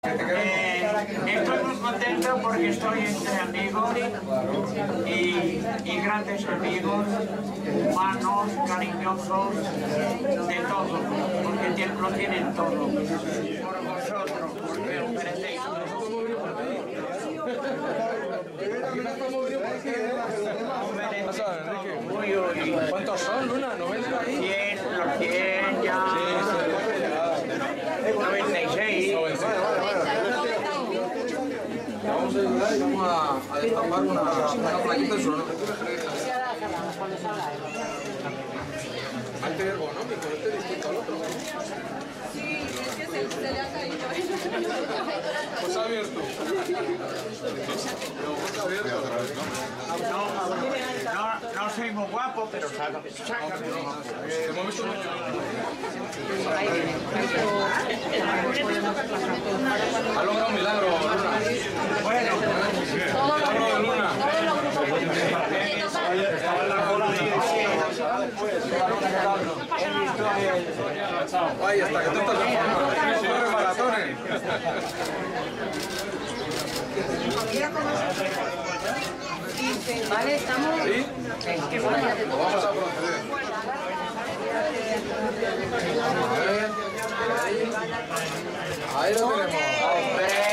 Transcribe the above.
Estoy muy contento porque estoy entre amigos y grandes amigos, humanos, cariñosos, de todo, porque lo tienen todo. Por vosotros, porque os merecéis. ¿Cuántos son, Luna? ¿90 ahí? 100, los 100 ya. 96. Vamos a ayudar y vamos a destapar una plaquita de su honor. Antes ergonómico, este es distinto al otro. Sí, es que se le ha caído. Pues abierto. No soy muy guapo, pero sácame. Hemos visto mucho. Ha logrado un milagro, Luna. Bueno, Milagro de Luna. Ay, hasta que tú estás en forma. Corre maratones. Vale, estamos. ¿Sí? Lo vamos a proceder. A ver. Ahí lo tenemos.